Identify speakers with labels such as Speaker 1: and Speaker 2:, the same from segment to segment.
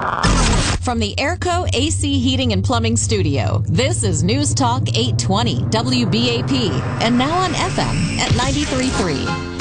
Speaker 1: From the Airco AC Heating and Plumbing Studio, this is News Talk 820 WBAP, and now on FM at 93.3.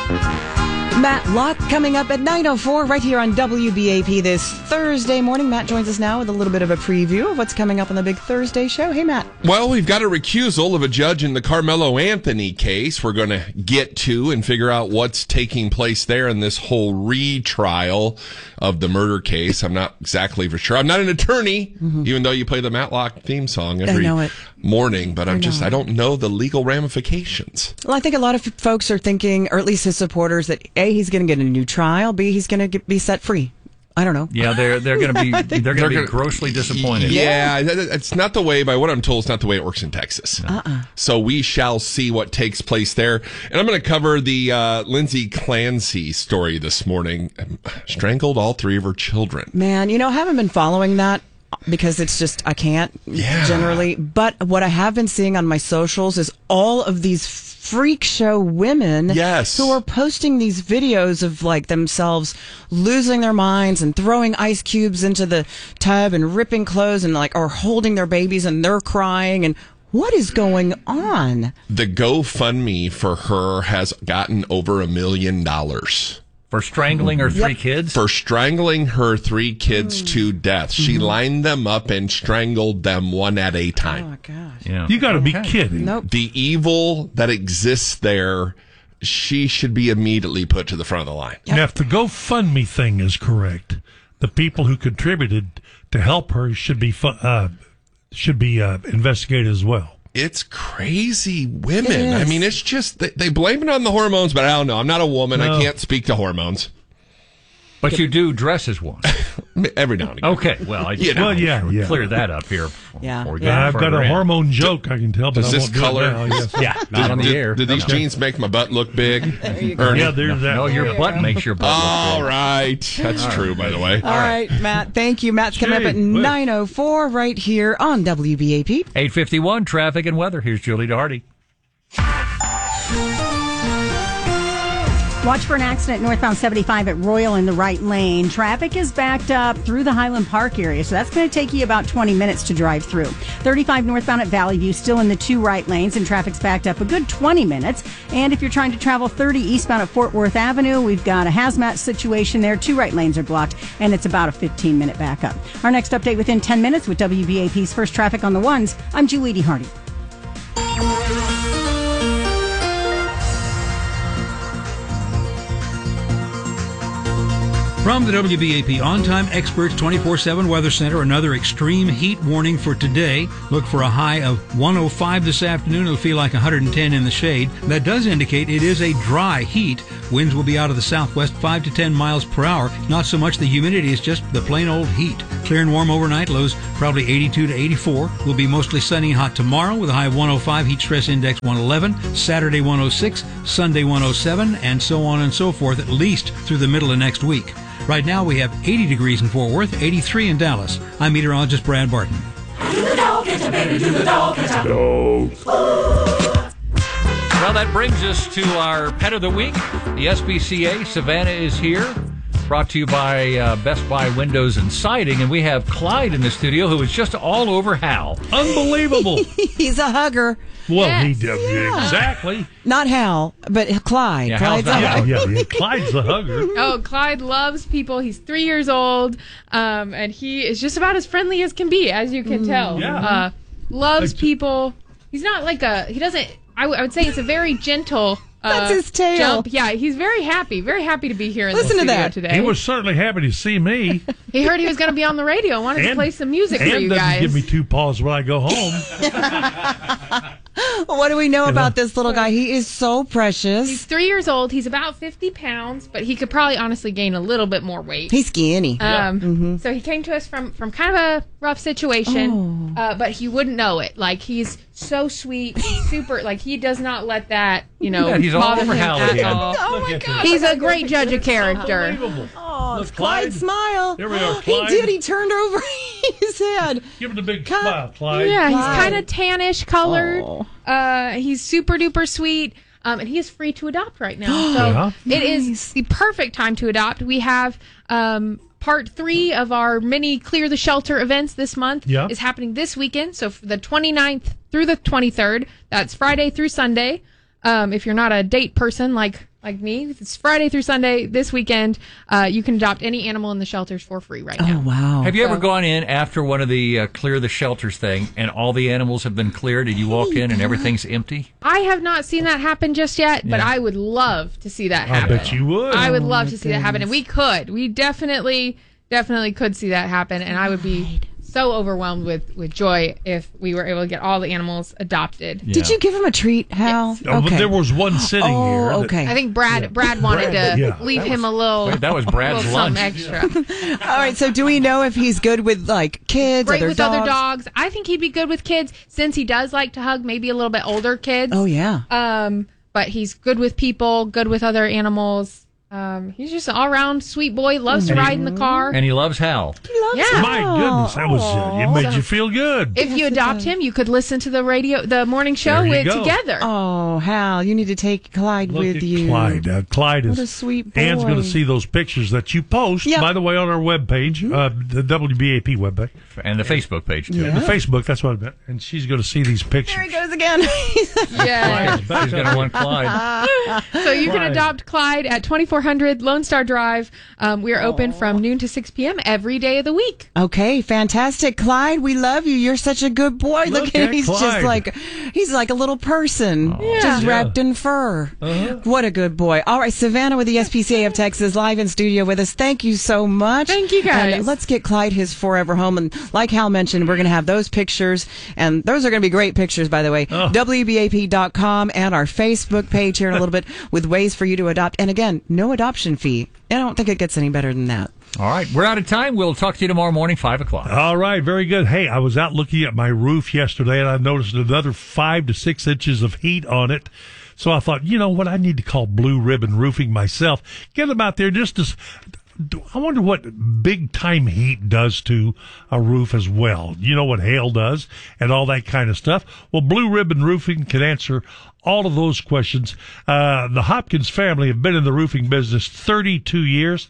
Speaker 2: Matt Locke coming up at 9:04 right here on WBAP this Thursday morning. Matt joins us now with a little bit of a preview of what's coming up on the big Thursday show. Hey, Matt.
Speaker 3: Well, we've got a recusal of a judge in the Carmelo Anthony case we're going to get to and figure out what's taking place there in this whole retrial of the murder case. I'm not exactly for sure. I'm not an attorney, even though you play the Matt Locke theme song every morning, but I don't know the legal ramifications.
Speaker 2: Well, I think a lot of folks are thinking, or at least his supporters, that A, he's going to get a new trial, B, he's going to be set free. I don't know.
Speaker 4: Yeah, they're going to be grossly disappointed.
Speaker 3: Yeah, it's not the way, by what I'm told, it's not the way it works in Texas. So we shall see what takes place there. And I'm going to cover the Lindsay Clancy story this morning. Strangled all three of her children.
Speaker 2: Man, I haven't been following that because it's just, I can't generally. But what I have been seeing on my socials is all of these freak show women who are posting these videos of like themselves losing their minds and throwing ice cubes into the tub and ripping clothes and or holding their babies and they're crying. And what is going on?
Speaker 3: The GoFundMe for her has gotten over $1 million.
Speaker 4: For strangling her three kids?
Speaker 3: For strangling her three kids to death. She lined them up and strangled them one at a time.
Speaker 2: Oh, my gosh.
Speaker 5: Yeah. You got to be kidding.
Speaker 2: Nope.
Speaker 3: The evil that exists there, she should be immediately put to the front of the line.
Speaker 5: Now, if the GoFundMe thing is correct, the people who contributed to help her should be investigated as well.
Speaker 3: It's crazy women. I mean, it's just, they blame it on the hormones, but I don't know. I'm not a woman. I can't speak to hormones.
Speaker 4: But you do dress as one.
Speaker 3: Every now and again.
Speaker 4: Okay, well, I just clear that up here.
Speaker 5: I've got a hormone joke I can tell, but
Speaker 3: does
Speaker 5: I
Speaker 3: this
Speaker 5: won't do
Speaker 3: color?
Speaker 5: it now, yes.
Speaker 4: Yeah, not on the air.
Speaker 3: Do these jeans make my butt look big?
Speaker 2: There you go.
Speaker 5: Yeah, there's that.
Speaker 4: No, your butt makes your butt look
Speaker 3: All
Speaker 4: big.
Speaker 3: right. That's true, by the way.
Speaker 2: All right, Matt. Thank you. Matt's coming up at 9:04 right here on WBAP.
Speaker 4: 8:51, traffic and weather. Here's Julie Doherty.
Speaker 6: Watch for an accident northbound 75 at Royal in the right lane. Traffic is backed up through the Highland Park area, so that's going to take you about 20 minutes to drive through. 35 northbound at Valley View, still in the two right lanes, and traffic's backed up a good 20 minutes. And if you're trying to travel 30 eastbound at Fort Worth Avenue, we've got a hazmat situation there. Two right lanes are blocked, and it's about a 15-minute backup. Our next update within 10 minutes with WBAP's First Traffic on the Ones. I'm Julie D. Hardy.
Speaker 7: From the WBAP On-Time Experts 24/7 Weather Center, another extreme heat warning for today. Look for a high of 105 this afternoon. It'll feel like 110 in the shade. That does indicate it is a dry heat. Winds will be out of the southwest 5 to 10 miles per hour. Not so much the humidity, it's just the plain old heat. Clear and warm overnight, lows probably 82 to 84. Will be mostly sunny and hot tomorrow with a high of 105, heat stress index 111, Saturday 106, Sunday 107, and so on and so forth, at least through the middle of next week. Right now, we have 80 degrees in Fort Worth, 83 in Dallas. I'm meteorologist Brad Barton.
Speaker 8: Do the dog, get a baby, do the dog, get a
Speaker 4: Well, that brings us to our Pet of the Week. The SPCA, Savannah is here. Brought to you by Best Buy Windows and Siding. And we have Clyde in the studio, who is just all over Hal.
Speaker 5: Unbelievable.
Speaker 2: He's a hugger.
Speaker 5: Well, he did. Exactly.
Speaker 2: Not Hal, but Clyde.
Speaker 4: Yeah,
Speaker 2: Clyde's a hugger.
Speaker 5: Yeah. Clyde's the hugger.
Speaker 9: Oh, Clyde loves people. He's 3 years old, and he is just about as friendly as can be, as you can tell.
Speaker 5: Yeah.
Speaker 9: Loves people. He's not like he doesn't, I would say it's a very gentle
Speaker 2: That's his tail.
Speaker 9: jump. Yeah, he's very happy to be here in
Speaker 2: Listen
Speaker 9: the
Speaker 2: to
Speaker 9: studio
Speaker 2: that.
Speaker 9: today.
Speaker 5: He was certainly happy to see me.
Speaker 9: He heard he was going to be on the radio and wanted to play some music for you guys.
Speaker 5: And doesn't give me two paws when I go home.
Speaker 2: What do we know about this little guy? He is so precious.
Speaker 9: He's 3 years old. He's about 50 pounds, but he could probably honestly gain a little bit more weight.
Speaker 2: He's skinny.
Speaker 9: So he came to us from kind of a rough situation, but he wouldn't know it. Like, he's so sweet, super, like, he does not let that,
Speaker 4: he's all
Speaker 9: bother
Speaker 4: over
Speaker 9: him
Speaker 4: Hal
Speaker 9: at
Speaker 4: again.
Speaker 9: all.
Speaker 2: Oh, my God.
Speaker 9: He's a great judge of character.
Speaker 5: Unbelievable.
Speaker 2: Oh,
Speaker 5: Look,
Speaker 2: Clyde, smile.
Speaker 5: There we are,
Speaker 2: He
Speaker 5: Clyde.
Speaker 2: did. He turned over his head.
Speaker 5: Give him the big smile, Clyde.
Speaker 9: Yeah, he's
Speaker 2: Clyde.
Speaker 9: kind of tannish colored.
Speaker 2: Oh.
Speaker 9: He's super duper sweet. And he is free to adopt right now. So
Speaker 5: Yeah.
Speaker 9: it is the perfect time to adopt. We have part 3 of our mini Clear the Shelter events this month is happening this weekend. So for the 29th through the 23rd, that's Friday through Sunday. If you're not a date person like me, it's Friday through Sunday this weekend. You can adopt any animal in the shelters for free right now.
Speaker 2: Oh, wow.
Speaker 4: Have you ever gone in after one of the Clear the Shelters thing and all the animals have been cleared and you walk in and everything's empty?
Speaker 9: I have not seen that happen just yet, but I would love to see that happen.
Speaker 5: I bet you would.
Speaker 9: I would love to see that happen, and we could. We definitely could see that happen, and I would be so overwhelmed with joy if we were able to get all the animals adopted.
Speaker 2: Yeah. Did you give him a treat, Hal?
Speaker 5: Yes. Oh, okay. There was one sitting here.
Speaker 2: Okay.
Speaker 9: I think Brad wanted to leave him a little.
Speaker 4: That was Brad's lunch.
Speaker 9: Extra.
Speaker 2: All right. So, do we know if he's good with kids?
Speaker 9: Great with
Speaker 2: dogs?
Speaker 9: other dogs. I think he'd be good with kids since he does like to hug maybe a little bit older kids.
Speaker 2: Oh yeah.
Speaker 9: But he's good with people. Good with other animals. He's just an all-around sweet boy. Loves to ride in the car.
Speaker 4: And he loves Hal.
Speaker 5: My goodness, that was it made you feel good.
Speaker 9: If you adopt him, you could listen to the morning show together.
Speaker 2: Oh, Hal, you need to take Clyde with you.
Speaker 5: Clyde is
Speaker 2: what a sweet boy.
Speaker 5: Anne's going to see those pictures that you post, by the way, on our webpage, the WBAP webpage.
Speaker 4: And the Facebook page, too.
Speaker 5: Yeah. The Facebook, that's what I meant. And she's going to see these pictures.
Speaker 2: There he goes again.
Speaker 9: Yeah.
Speaker 4: She's going to want Clyde.
Speaker 9: So you can adopt Clyde at 2400 Lone Star Drive. We are open from noon to 6 p.m. every day of the week.
Speaker 2: Okay, fantastic. Clyde, we love you. You're such a good boy. Look at him. He's
Speaker 5: Clyde.
Speaker 2: he's like a little person, just wrapped in fur. What a good boy. All right, Savannah with the SPCA of Texas live in studio with us. Thank you so much.
Speaker 9: Thank you, guys.
Speaker 2: And let's get Clyde his forever home. And like Hal mentioned, we're going to have those pictures. And those are going to be great pictures, by the way. WBAP.com and our Facebook page here in a little bit with ways for you to adopt. And again, no adoption fee. I don't think it gets any better than that.
Speaker 4: All right, we're out of time. We'll talk to you tomorrow morning, 5 o'clock.
Speaker 5: All right, very good. Hey, I was out looking at my roof yesterday, and I noticed another 5 to 6 inches of heat on it. So I thought, you know what, I need to call Blue Ribbon Roofing myself. Get them out there just to... I wonder what big-time heat does to a roof as well. You know what hail does and all that kind of stuff. Well, Blue Ribbon Roofing can answer all of those questions. The Hopkins family have been in the roofing business 32 years.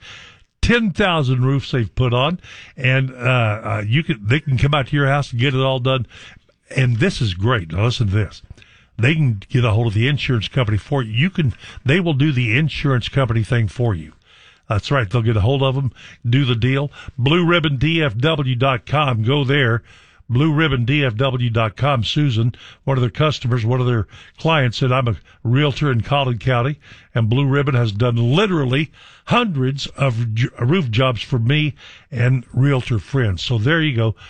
Speaker 5: 10,000 roofs they've put on, and they can come out to your house and get it all done. And this is great. Now listen to this. They can get a hold of the insurance company for you. They will do the insurance company thing for you. That's right. They'll get a hold of them, do the deal. BlueRibbonDFW.com. Go there. BlueRibbonDFW.com. Susan, one of their customers, one of their clients, said, I'm a realtor in Collin County, and Blue Ribbon has done literally hundreds of roof jobs for me and realtor friends. So there you go.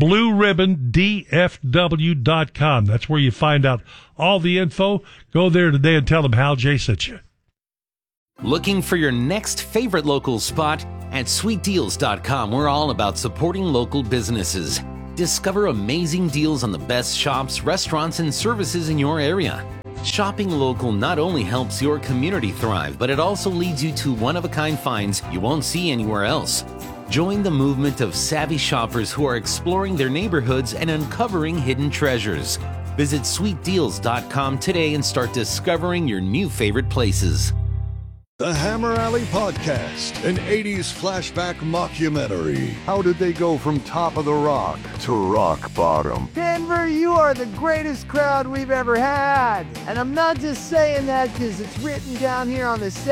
Speaker 5: BlueRibbonDFW.com. That's where you find out all the info. Go there today and tell them Hal J sent you.
Speaker 10: Looking for your next favorite local spot? At SweetDeals.com, we're all about supporting local businesses. Discover amazing deals on the best shops, restaurants, and services in your area. Shopping local not only helps your community thrive, but it also leads you to one-of-a-kind finds you won't see anywhere else. Join the movement of savvy shoppers who are exploring their neighborhoods and uncovering hidden treasures. Visit SweetDeals.com today and start discovering your new favorite places.
Speaker 11: The Hammer Alley Podcast, an 80s flashback mockumentary. How did they go from top of the rock to rock bottom?
Speaker 12: Denver, you are the greatest crowd we've ever had. And I'm not just saying that because it's written down here on the